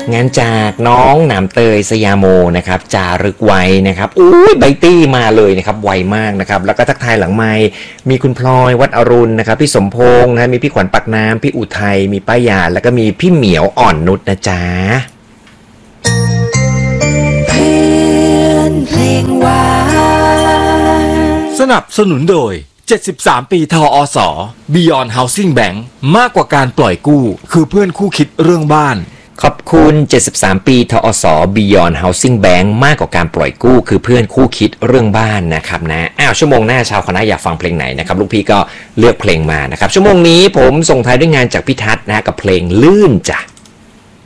งานจากน้องหนามเตยสยามโมนะครับจารึกไว้นะครับอุ้ยไบตี้มาเลยนะครับไวมากนะครับแล้วก็ทักทายหลังไมค์มีคุณพลอยวัดอรุณนะครับพี่สมพงษ์นะมีพี่ขวัญปักน้ำพี่อุทัยมีป้ายาแล้วก็มีพี่เหมียวอ่อนนุชนะจ๊ะเพื่อนเพลงหวานสนับสนุนโดย73 ปีทอส Beyond Housing Bank มากกว่าการปล่อยกู้คือเพื่อนคู่คิดเรื่องบ้านขอบคุณ73 ปีทอส Beyond Housing Bank มากกว่าการปล่อยกู้คือเพื่อนคู่คิดเรื่องบ้านนะครับนะชั่วโมงหน้าชาวคณะอยากฟังเพลงไหนนะครับลูกพี่ก็เลือกเพลงมานะครับชั่วโมงนี้ผมส่งท้ายด้วยงานจากพี่ทัศน์นะกับเพลงลื่นจ้ะ